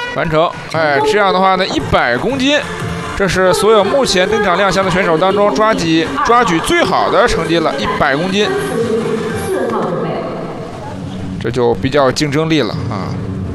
完成。哎，这样的话呢，100公斤，这是所有目前登场亮相的选手当中抓举最好的成绩了，100公斤。这就比较有竞争力了啊。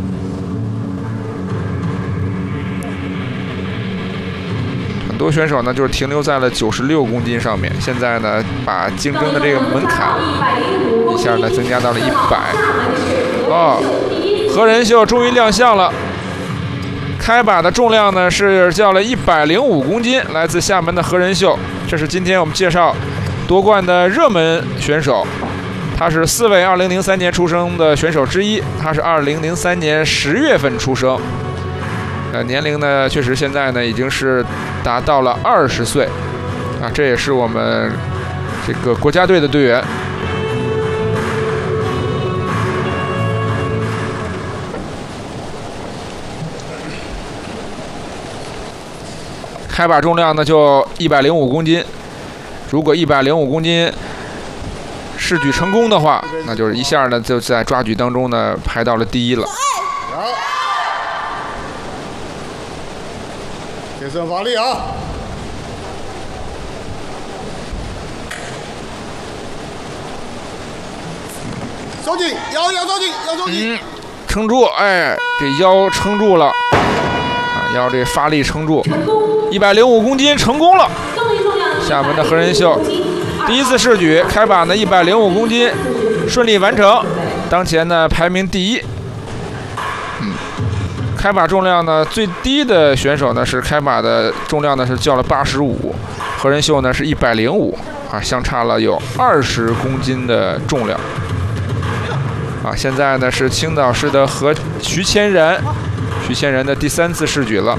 很多选手呢，就是停留在了96公斤上面，现在呢，把竞争的这个门槛一下呢增加到了100。哦，何仁秀终于亮相了，开把的重量呢是叫了105公斤，来自厦门的何仁秀，这是今天我们介绍夺冠的热门选手，他是4位2003年出生的选手之一，他是2003年10月份出生。年龄呢，确实现在呢已经是达到了20岁，啊，这也是我们这个国家队的队员。开把重量呢就105公斤，如果105公斤试举成功的话，那就是一下呢就在抓举当中呢排到了第1了。 贴身发力啊！收紧，腰收紧，腰收紧。 撑住，哎，这腰撑住了，啊，腰这发力撑住，105公斤成功了。厦门的何仁秀第1次试举开把呢105公斤，顺利完成，当前呢排名第1。开把重量呢最低的选手呢是开把的重量呢是叫了85，何仁秀呢是105，啊，相差了有20公斤的重量。啊，现在呢是青岛市的徐谦然的第3次试举了。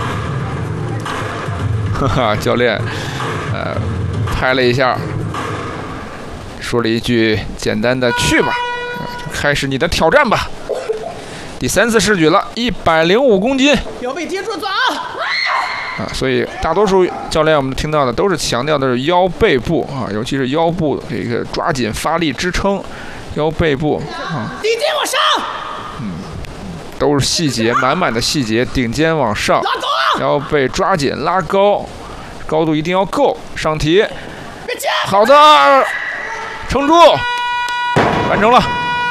哈哈，教练，拍了一下，说了一句简单的去吧，开始你的挑战吧。第3次试举了105公斤， 腰背贴住抓啊！所以大多数教练我们听到的都是强调的是腰背部啊，尤其是腰部这个抓紧发力支撑，腰背部啊， 顶肩往上， 都是细节，满满的细节，顶肩往上，腰背抓紧拉高，高度一定要够，上提，好的，撑住，完成了。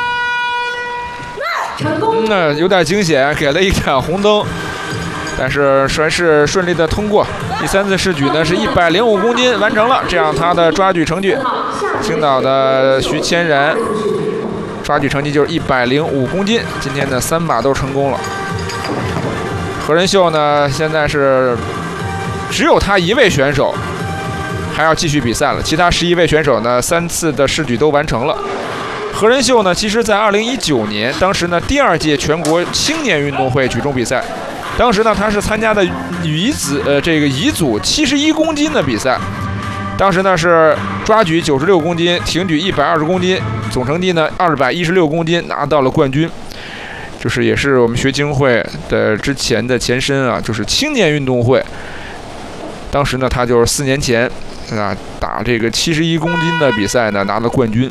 那有点惊险，给了一盏红灯，但是还是顺利的通过。第3次试举呢是105公斤完成了，这样他的抓举成绩，青岛的徐谦然抓举成绩就是105公斤，今天的3把都成功了。何仁秀呢现在是只有他1位选手还要继续比赛了，其他11位选手呢3次的试举都完成了。何仁秀呢，其实在2019年，当时呢第2届全国青年运动会举重比赛，当时呢他是参加的乙组71公斤的比赛，当时呢是抓举96公斤，挺举120公斤，总成绩呢216公斤，拿到了冠军。就是也是我们学精会的之前的前身啊，就是青年运动会。当时呢他就是4年前啊打这个71公斤的比赛呢拿了冠军。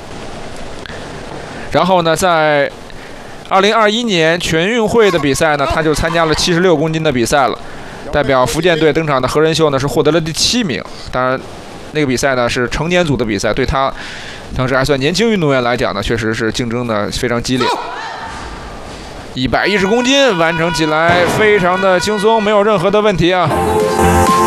然后呢，在2021年全运会的比赛呢，他就参加了76公斤的比赛了。代表福建队登场的何仁秀呢，是获得了第7名。当然，那个比赛呢是成年组的比赛，对他当时还算年轻运动员来讲呢，确实是竞争的非常激烈。110公斤完成起来非常的轻松，没有任何的问题啊。